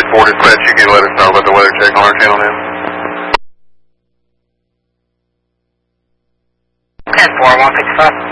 4 dispatch, you can let us know about the weather check on our channel now. 10-4, 155.